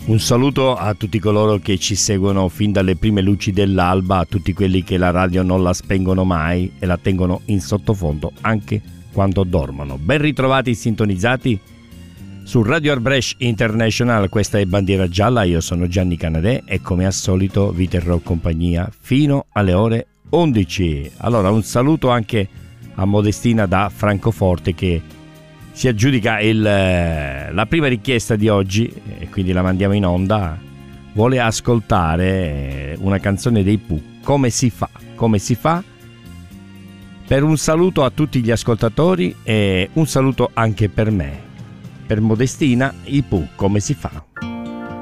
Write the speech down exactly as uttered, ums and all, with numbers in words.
Un saluto a tutti coloro che ci seguono fin dalle prime luci dell'alba, a tutti quelli che la radio non la spengono mai e la tengono in sottofondo anche quando dormono. Ben ritrovati, sintonizzati su Radio Arbresh International. Questa è Bandiera Gialla, io sono Gianni Canadè e come al solito vi terrò compagnia fino alle ore undici. Allora un saluto anche a Modestina da Francoforte che si aggiudica il, la prima richiesta di oggi e quindi la mandiamo in onda. Vuole ascoltare una canzone dei Pooh. Come si fa? Come si fa? Per un saluto a tutti gli ascoltatori e un saluto anche per me. Per Modestina, i Pooh, come si fa?